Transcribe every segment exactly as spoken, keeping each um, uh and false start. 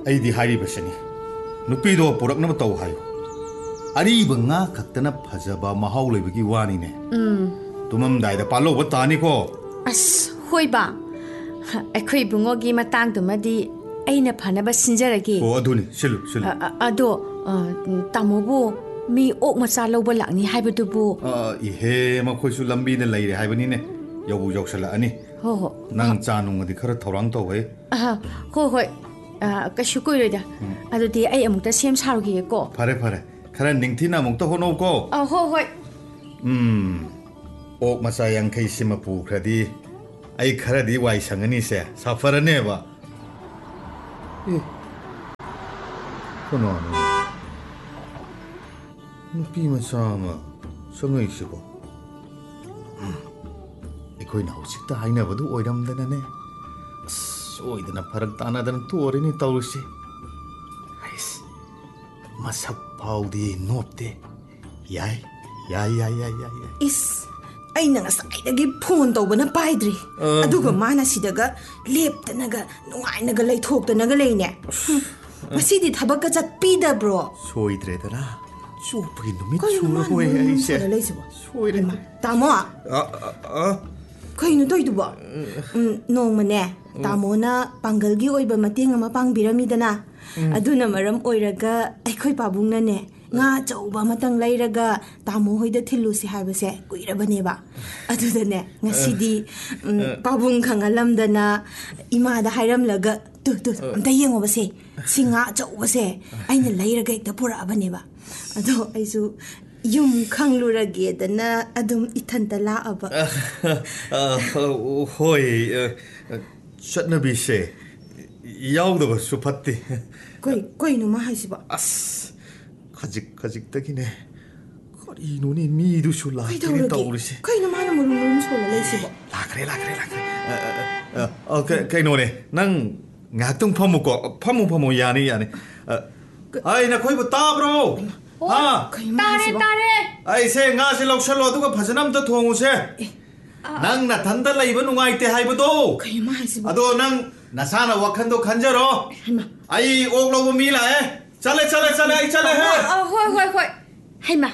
ꯑꯩꯗꯤ ꯍꯥꯏꯔꯤꯕꯁꯤꯅꯤ ꯅꯨꯄꯤꯗꯣ ꯄꯨꯔꯛꯅꯕ ꯇꯧ ꯍꯥꯏꯌꯨ ꯑꯔꯤꯕ ꯉꯥ ꯈꯛꯇꯅ ꯐꯖꯕ ꯃꯍꯥꯎ ꯂꯩꯕꯒꯤ ꯋꯥꯅꯤꯅꯦ ꯎꯝ ꯇꯨꯃꯝꯗꯥꯏꯗ ꯄꯥꯜꯂꯧꯕ ꯇꯥꯅꯤꯀꯣ ꯑꯁ ꯍꯣꯏꯕ ꯑꯩꯈꯣꯏ ꯏꯕꯨꯡꯉꯣꯒꯤ ꯃꯇꯥꯡꯗꯨꯃꯗꯤ ꯑꯩꯅ ꯐꯅꯕ ꯁꯤꯟꯖꯔꯒꯦ ꯑꯣ ꯑꯗꯨꯅꯤ ꯁꯤꯜꯂꯨ ꯁꯤꯜꯂꯨ ꯑꯗꯣ ꯇꯥꯃꯣꯕꯨ ꯃꯤ ꯑꯣꯛ ꯃꯆꯥ ꯂꯧꯕ ꯂꯥꯛꯅꯤ ꯍꯥꯏꯕꯗꯨꯕꯨ 이해 ꯃꯈꯣꯏꯁꯨ ꯂꯝꯕꯤꯗ ꯂꯩꯔꯦ ꯍꯥꯏꯕꯅꯤꯅꯦ ꯌꯧꯕꯨ ꯌꯧꯁꯜꯂꯛꯑꯅꯤ ꯍꯣ ꯍꯣ ꯅꯪ ꯆꯥ ꯅꯨꯡꯒꯗꯤ ꯈꯔ ꯊꯧꯔꯥꯡ ꯇꯧꯋꯦ ꯍꯣꯏ ꯍꯣꯏ ꯀꯩꯁꯨ ꯀꯨꯏꯔꯣꯏꯗ ꯑꯗꯨꯗꯤ ꯑꯩ ꯑꯃꯨꯛꯇ ꯁꯦꯝ ꯁꯥꯔꯨꯈꯤꯒꯦꯀꯣ ꯐꯔꯦ ꯐꯔꯦ ꯈꯔ ꯅꯤꯡꯊꯤꯅ ꯑꯃꯨꯛꯇ ꯍꯣꯠꯅꯧꯀꯣ ꯍꯣꯏ ꯍꯣꯏ ꯎꯝ ꯑꯣꯛ ꯃꯆꯥ ꯌꯥꯡꯈꯩꯁꯤꯃ ꯄꯨꯈ꯭ꯔꯗꯤ ꯑꯩ ꯈꯔꯗꯤ ꯋꯥꯏ ꯁꯪꯉꯅꯤꯁꯦ ꯁꯥꯐꯔꯅꯦꯕ ꯑꯦ ꯀꯅꯥꯅꯣ ꯅꯨꯄꯤ ꯃꯆꯥ ꯑꯃ ꯆꯪꯉꯛꯏꯁꯤꯕꯣ ꯑꯩꯈꯣꯏꯅ ꯍꯧꯖꯤꯛꯇ ꯍꯥꯏꯅꯕꯗꯨ ꯑꯣꯏꯔꯝꯗꯅꯅꯦ ꯑꯁ ꯁꯣꯏꯗꯅ ꯐꯔꯛ ꯇꯥꯅꯗꯅ ꯇꯣꯛꯑꯔꯤꯅꯤ ꯇꯧꯔꯤꯁꯤ ꯑꯩꯁ ꯃꯁꯛ ꯐꯥꯎꯗꯤ ꯅꯣꯞꯇꯦ ꯌꯥꯏ ꯌꯥꯏ ꯌꯥꯏ ꯌꯥꯏ ꯌꯥꯏ ꯌꯥꯏ 이스 ꯑꯩꯅ ꯉꯁꯥꯏꯗꯒꯤ ꯐꯣꯟ ꯇꯧꯕꯅ ꯄꯥꯏꯗ꯭ꯔꯤ ꯑꯗꯨꯒ ꯃꯥꯅ ꯁꯤꯗꯒ ꯂꯦꯞꯇꯅꯒ ꯅꯨꯡꯉꯥꯏꯅꯒ ꯂꯩꯊꯣꯛꯇꯅꯒ ꯂꯩꯅꯦ ꯉꯁꯤꯗꯤ ꯊꯕꯛꯀ ꯆꯠꯄꯤꯗꯕ꯭ꯔꯣ ꯁꯣꯏꯗ꯭ꯔꯦꯗꯅ ꯆꯣꯞꯄꯒꯤ ꯅꯨꯃꯤꯠ ꯀꯩꯅꯣ ꯃꯥꯅ ꯁꯨꯔꯕꯣꯏ ꯑꯩꯁꯦ ꯁꯣꯜꯂ ꯂꯩꯁꯤꯕꯣ ꯁꯣꯏꯔꯦ ꯇꯥꯃꯣ ꯑ ꯀꯩꯅꯣ ꯇꯧꯏꯗꯨꯕꯣ ꯅꯣꯡꯃꯅꯦ ꯇꯥꯃꯣꯅ ꯄꯥꯡꯒꯜꯒꯤ ꯑꯣꯏꯕ ꯃꯇꯦꯡ ꯑꯃ ꯄꯥꯡꯕꯤꯔꯝꯃꯤꯗꯅ ꯑꯗꯨꯅ ꯃꯔꯝ ꯑꯣꯏꯔꯒ ꯑꯩꯈꯣꯏ ꯄꯥꯕꯨꯡꯅꯅꯦ ꯉꯥ ꯑꯆꯧꯕ ꯑꯃꯇꯪ ꯂꯩꯔꯒ ꯇꯥꯃꯣ ꯍꯣꯏꯗ ꯊꯤꯜꯂꯨꯁꯤ ꯍꯥꯏꯕꯁꯦ ꯀꯨꯏꯔꯕꯅꯦꯕ ꯑꯗꯨꯗꯅꯦ ꯉꯁꯤꯗꯤ ꯄꯥꯕꯨꯡ ꯈꯪꯍꯜꯂꯝꯗꯅ ꯏꯃꯥꯗ ꯍꯥꯏꯔꯝꯂꯒ ꯇꯨ ꯇꯨ ꯑꯝꯇ ꯌꯦꯡꯉꯣꯕꯁꯦ ꯁꯤ ꯉꯥ ꯑꯆꯧꯕꯁꯦ ꯑꯩꯅ ꯂꯩꯔꯒ ꯍꯦꯛꯇ ꯄꯨꯔꯛꯑꯕꯅꯦꯕ ꯑꯗꯣ ꯑꯩꯁꯨ ꯌꯨꯝ ꯈꯪꯂꯨꯔꯒꯦꯗꯅ ꯑꯗꯨꯝ ꯏꯊꯟꯇ ꯂꯥꯛꯑꯕ ꯍꯣꯏ ꯆꯠꯅꯕꯤꯁꯦ ꯌꯥꯎꯗꯕꯁꯨ ꯐꯠꯇꯦ ꯀꯣꯏ ꯀꯣꯏꯅꯣ ꯃꯥ ꯍꯥꯏꯁꯤꯕꯣ ꯑꯁ ꯈꯖꯤꯛ ꯈꯖꯤꯛꯇꯒꯤꯅꯦ ꯀꯔꯤꯅꯣꯅꯦ ꯃꯤꯗꯨꯁꯨ ꯂꯥꯛꯇꯦꯅꯦ ꯇꯧꯔꯤꯁꯦ ꯀꯩꯅꯣ ꯃꯥꯅ ꯃꯔꯨꯝ ꯃꯔꯨꯝ ꯁꯣꯜꯂ ꯂꯩꯁꯤꯕꯣ ꯂꯥꯛꯈ꯭ꯔꯦ ꯂꯥꯛꯈ꯭ꯔꯦ ꯂꯥꯛꯈ꯭ꯔꯦ ꯀꯩꯅꯣꯅꯦ ꯅꯪ ꯉꯥꯏꯍꯥꯛꯇꯪ ꯐꯝꯃꯨꯀꯣ ꯐꯝꯃꯨ ꯐꯝꯃꯨ ꯌꯥꯅꯤ ꯌꯥꯅꯤ ꯑꯩ ꯅꯈꯣꯏꯕꯨ ꯇꯥꯕ꯭ꯔꯣ ꯇꯥꯔꯦ ꯇꯥꯔꯦ ꯑꯩꯁꯦ ꯉꯥꯁꯦ ꯂꯧꯁꯜꯂꯣ ꯑꯗꯨꯒ ꯐꯖꯅ ꯑꯝꯇ ꯊꯣꯡꯉꯨꯁꯦ ꯅꯪ ꯅꯊꯟꯇ ꯂꯩꯕ ꯅꯨꯡꯉꯥꯏꯇꯦ ꯍꯥꯏꯕꯗꯣ ꯑꯗꯣ ꯅꯪ ꯅꯁꯥꯅ ꯋꯥꯈꯟꯗꯣ ꯈꯟꯖꯔꯣ ꯑꯩ ꯑꯣꯛ ꯂꯧꯕ ꯃꯤ ꯂꯥꯛꯑꯦ ꯆꯠꯂꯦ ꯆꯠꯂꯦ ꯆꯠꯂꯦ ꯑꯩ ꯆꯠꯂꯦ ꯍꯦ ꯍꯣꯏ ꯍꯣꯏ ꯍꯣꯏ ꯍꯩꯃꯥ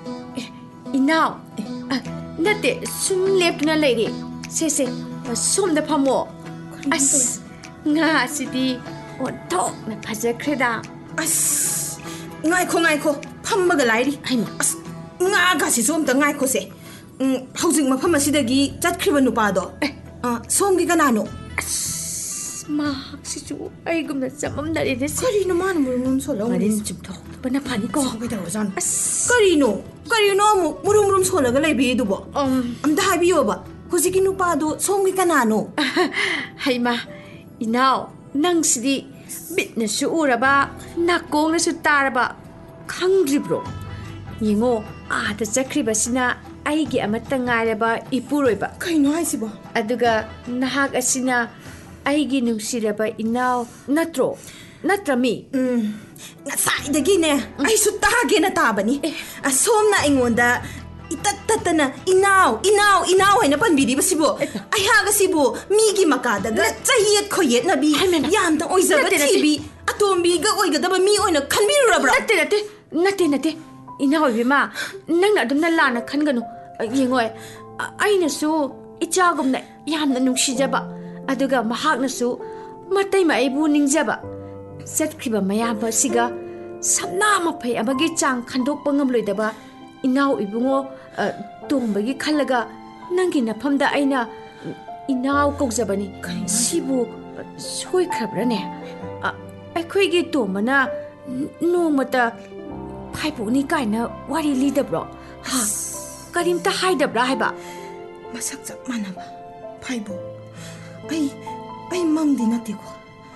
ꯏꯅꯥꯎ ꯅꯠꯇꯦ ꯁꯨꯝ ꯂꯦꯞꯇꯨꯅ ꯂꯩꯔꯦ ꯁꯦ ꯁꯦ ꯁꯣꯝꯗ ꯐꯝꯃꯣ ꯑꯁ ꯉꯥꯁꯤꯗꯤ ꯑꯣꯟꯊꯣꯛꯅ ꯐꯖꯈ꯭ꯔꯦꯗ ꯑꯁ ꯉꯥꯏꯈꯣ ꯉꯥꯏꯈꯣ ꯐꯝꯃꯒ ꯂꯥꯏꯔꯤ ꯍꯩꯃꯥ ꯑꯁ ꯉꯥꯒꯥꯁꯤꯁꯨ ꯑꯝꯇ ꯉꯥꯏꯈꯣꯁꯦ ꯍꯧꯖꯤꯛ ꯃꯐꯝ ꯑꯁꯤꯗꯒꯤ ꯆꯠꯈ꯭ꯔꯤꯕ ꯅꯨꯄꯥꯗꯣ ꯁꯣꯝꯒꯤ ꯀꯅꯥꯅꯣ ꯑꯁ ꯃꯍꯥꯛꯁꯤꯁꯨ ꯑꯩꯒꯨꯝꯅ ꯆꯃꯝꯅꯔꯦꯅꯦ ꯀꯔꯤꯅꯣ ꯃꯥꯅ ꯃꯔꯨꯝ ꯃꯔꯨꯝ ꯁꯣꯜꯂ ꯃꯔꯤꯟ ꯆꯨꯝꯊꯣꯛꯄꯅ ꯐꯅꯤꯀꯣ ꯀꯩꯗꯧꯔꯖꯥꯠꯅꯣ ꯑꯁ ꯀꯔꯤꯅꯣ ꯀꯔꯤꯅꯣ ꯑꯃꯨꯛ ꯃꯔꯨꯝ ꯃꯔꯨꯝ ꯁꯣꯜꯂꯒ ꯂꯩꯕꯤꯗꯨꯕꯣ ꯑꯝꯇ ꯍꯥꯏꯕꯤꯌꯣꯕ ꯍꯧꯖꯤꯛꯀꯤ ꯅꯨꯄꯥꯗꯣ ꯁꯣꯝꯒꯤ ꯀꯅꯥꯅꯣ ꯍꯩꯃꯥ ꯏꯅꯥꯎ ꯅꯪꯁꯤꯗꯤ ꯃꯤꯠꯅꯁꯨ ꯎꯔꯕ ꯅꯥꯀꯣꯡꯅꯁꯨ ꯇꯥꯔꯕ ꯈꯪꯗ꯭ꯔꯤꯕ꯭ꯔꯣ ꯌꯦꯡꯉꯣ ꯑꯥꯗ ꯆꯠꯈ꯭ꯔꯤꯕꯁꯤꯅ ꯑꯩꯒꯤ ꯑꯃꯠꯇ ꯉꯥꯏꯔꯕ ꯏꯄꯨꯔꯣꯏꯕ ꯀꯩꯅꯣ ꯍꯥꯏꯁꯤꯕꯣ ꯑꯗꯨꯒ ꯅꯍꯥꯛ ꯑꯁꯤꯅ ꯑꯩꯒꯤ ꯅꯨꯡꯁꯤꯔꯕ ꯏꯅꯥꯎ ꯅꯠꯇ꯭ꯔꯣ ꯅꯠꯇ꯭ꯔꯃꯤ ꯉꯁꯥꯏꯗꯒꯤꯅꯦ ꯑꯩꯁꯨ ꯇꯥꯒꯦꯅ ꯇꯥꯕꯅꯤ ꯁꯣꯝꯅ ꯑꯩꯉꯣꯟꯗ 이따 따따나 이나우 이나우 이나우 하이나 반비리버시보 아야가시보 미기 마카다가 짜이옅 코옅 나비 얌당 오이자가 티비 아톰비가 오이가다바 미 오이나 칸비루라브라 나tte 나tte 나tte 나tte 이나우 이베마 낭나 아둠나 라나 칸가노 ꯌꯦꯡꯉꯣꯏ ꯑꯩꯅꯁꯨ ꯏꯆꯥꯒꯨꯝꯅ ꯌꯥꯝꯅ ꯅꯨꯡꯁꯤꯖꯕ ꯑꯗꯨꯒ ꯃꯍꯥꯛꯅꯁꯨ ꯃꯇꯩꯃ ꯑꯩꯕꯨ ꯅꯤꯡꯖꯕ ꯆꯠꯈ꯭ꯔꯤꯕ ꯃꯌꯥꯝꯕ ꯑꯁꯤꯒ ꯁꯝꯅꯥ ꯃꯐꯩ ꯑꯃꯒꯤ ꯆꯥꯡ ꯈꯟꯗꯣꯛꯄ ꯉꯝꯂꯣꯏꯗꯕ ꯏꯅꯥꯎ ꯏꯕꯨꯡꯉꯣ ꯇꯣꯝꯕꯒꯤ ꯈꯜꯂꯒ ꯅꯪꯒꯤ ꯅꯐꯝꯗ ꯑꯩꯅ ꯏꯅꯥꯎ ꯀꯧꯖꯕꯅꯤ ꯁꯤꯕꯨ ꯁꯣꯏꯈ꯭ꯔꯕ꯭ꯔꯅꯦ ꯑꯩꯈꯣꯏꯒꯤ ꯇꯣꯝꯕꯅ ꯅꯣꯡꯃꯇ ꯐꯥꯏꯕꯣꯛꯅꯤ ꯀꯥꯏꯅ ꯋꯥꯔꯤ ꯂꯤꯗꯕ꯭ꯔꯣ ꯍꯥ ꯀꯔꯤꯝꯇ ꯍꯥꯏꯗꯕ꯭ꯔꯥ ꯍꯥꯏꯕ ꯃꯁꯛ ꯆꯞ ꯃꯥꯟꯅꯕ ꯐꯥꯏꯕꯣꯛ ꯑꯩ ꯑꯩ ꯃꯪꯗꯤ ꯅꯠꯇꯦꯀꯣ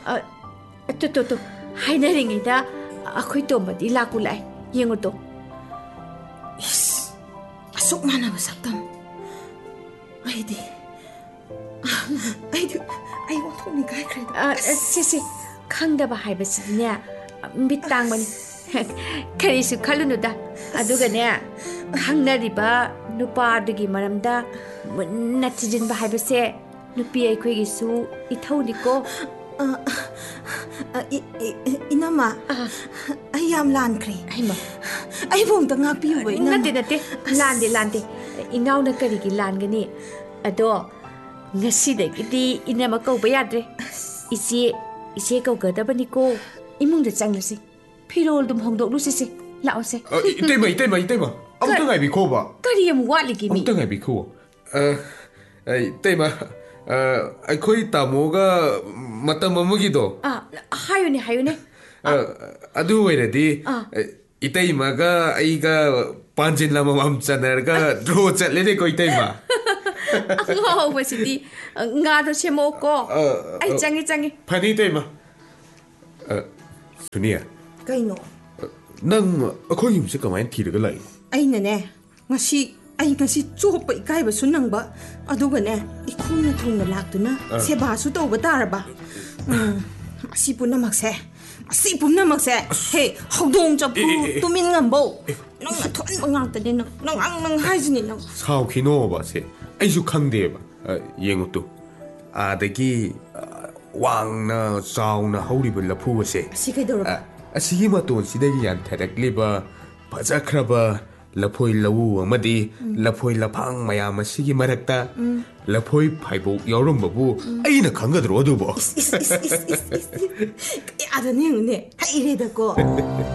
ꯇꯣ ꯇꯣ ꯇꯣ ꯍꯥꯏꯅꯔꯤꯉꯩꯗ ꯑꯩꯈꯣꯏ ꯇꯣꯝꯕꯗꯤ ꯂꯥꯛꯄꯨ ꯂꯥꯛꯑꯦ ꯌꯦꯡꯉꯣ ꯇꯣ 이스 아속 만나봐 삭담 아이디 아이디 아이고 통니까 그래도 세세 ꯈꯪꯗꯕ ꯍꯥꯏꯕꯁꯤꯗꯤꯅꯦ ꯃꯤꯠ ꯇꯥꯡꯕꯅꯤ ꯀꯔꯤꯁꯨ ꯈꯜꯂꯨꯅꯨꯗ ꯑꯗꯨꯒꯅꯦ ꯈꯪꯅꯔꯤꯕ ꯅꯨꯄꯥꯗꯨꯒꯤ ꯃꯔꯝꯗ ꯃꯨꯟꯅ ꯊꯤꯖꯤꯟꯕ ꯍꯥꯏꯕꯁꯦ ꯅꯨꯄꯤ ꯑꯩꯈꯣꯏꯒꯤꯁꯨ ꯏꯊꯧꯅꯤꯀꯣ ꯏꯅꯝꯃ ꯑꯩ ꯌꯥꯝ ꯂꯥꯟꯈ꯭ꯔꯦ ꯍꯩꯃ ꯑꯩꯕꯨ ꯑꯝꯇ ꯉꯥꯛꯄꯤꯌꯨꯕ ꯏꯅꯝꯃ ꯅꯠꯇꯦ ꯅꯠꯇꯦ ꯂꯥꯟꯗꯦ ꯂꯥꯟꯗꯦ ꯏꯅꯥꯎꯅ ꯀꯔꯤꯒꯤ ꯂꯥꯟꯒꯅꯤ ꯑꯗꯣ ꯉꯁꯤꯗꯒꯤꯗꯤ ꯏꯅꯝꯃ ꯀꯧꯕ ꯌꯥꯗ꯭ꯔꯦ ꯏꯆꯦ ꯏꯆꯦ ꯀꯧꯒꯗꯕꯅꯤꯀꯣ ꯏꯃꯨꯡꯗ ꯆꯪꯂꯁꯤ ꯐꯤꯔꯣꯜ ꯗꯨꯝ ꯍꯣꯡꯗꯣꯛꯂꯨꯁꯤꯁꯦ ꯂꯥꯛꯑꯣꯁꯦ 이때마 이때마 이때마 아무튼 아이비 코바 ꯀꯔꯤ ꯑꯃꯨꯛ ꯋꯥꯠꯂꯤꯒꯦ ꯃꯤ 아무튼 아이비 코 이때마 아이코이 따모가 맞다 머무기도 ꯑꯥ ꯍꯥꯏꯌꯨꯅꯦ ꯍꯥꯏꯌꯨꯅꯦ ꯑꯗꯨ ꯑꯣꯏꯔꯗꯤ ꯏꯇꯩꯃꯒ ꯑꯩꯒ ꯄꯥꯟꯖꯤꯟꯂꯝ ꯑꯃꯃꯝ ꯆꯟꯅꯔꯒ ꯗ꯭ꯔꯣ ꯆꯠꯂꯦꯅꯦꯀꯣ ꯏꯇꯩꯃ ꯑꯉꯥꯎꯕꯁꯤꯗꯤ ꯉꯥꯗꯣ ꯁꯦꯝꯃꯛꯑꯣꯀꯣ ꯑꯩ ꯆꯪꯉꯦ ꯆꯪꯉꯦ ꯐꯅꯤ 이때마 ꯁꯨꯅꯤꯌꯥ ꯀꯩꯅꯣ ꯅꯪ ꯑꯩꯈꯣꯏ ꯌꯨꯝꯁꯦ ꯀꯃꯥꯏꯅ ꯊꯤꯔꯒ ꯂꯥꯛꯏ ꯑꯩꯅꯅꯦ ꯉꯁꯤ ꯑꯩ ꯉꯁꯤ ꯆꯣꯞꯄ ꯏꯀꯥꯏꯕꯁꯨ ꯅꯪꯕ ꯑꯗꯨꯒꯅꯦ 이ꯈꯨꯝꯅ ꯊꯨꯡꯅ ꯂꯥꯛꯇꯨꯅ ꯁꯦꯕꯥꯁꯨ ꯇꯧꯕ ꯇꯥꯔꯕ ꯑꯁꯤ ꯄꯨꯝꯅꯃꯛꯁꯦ ꯑꯁꯤ ꯄꯨꯝꯅꯃꯛꯁꯦ ꯍꯦ ꯍꯧꯗꯣꯡ ꯆꯐꯨ ꯇꯨꯃꯤꯟ ꯉꯝꯕꯧ ꯅꯪꯅ ꯊꯣꯛꯍꯟꯕ ꯉꯥꯛꯇꯅꯤ ꯅꯪ ꯅꯪ ꯅꯪ ꯍꯥꯏꯁꯤꯅꯤ ꯅꯪ ꯁꯥꯎꯈꯤꯅꯣꯕ ꯁꯦ ꯑꯩꯁꯨ ꯈꯪꯗꯦꯕ ꯌꯦꯡꯉꯨꯇꯨ ꯑꯥꯗꯒꯤ ꯋꯥꯡꯅ ꯆꯥꯎꯅ ꯍꯧꯔꯤꯕ ꯂꯐꯨ ꯑꯁꯦ ꯑꯁꯤ ꯀꯩꯗꯧꯔꯕ ꯑꯁꯤꯒꯤ ꯃꯇꯣꯟꯁꯤꯗꯒꯤ ꯌꯥꯟꯊꯔꯛꯂꯤꯕ ꯐꯖꯈ꯭ꯔꯕ ꯂꯐꯣꯏ ꯂꯧꯎ ꯑꯃꯗꯤ ꯂꯐꯣꯏ ꯂꯐꯥꯡ ꯃꯌꯥꯝ ꯑꯁꯤꯒꯤ ꯃꯔꯛꯇ ꯂꯐꯣꯏ ꯐꯥꯏꯕꯣꯛ ꯌꯥꯎꯔꯝꯕꯕꯨ ꯑꯩꯅ ꯈꯪꯒꯗ꯭ꯔꯣ ꯑꯗꯨꯕꯨ ꯀꯌꯥꯗꯅꯦ ꯌꯦꯡꯉꯨꯅꯦ ꯍꯩꯔꯦꯗꯀꯣ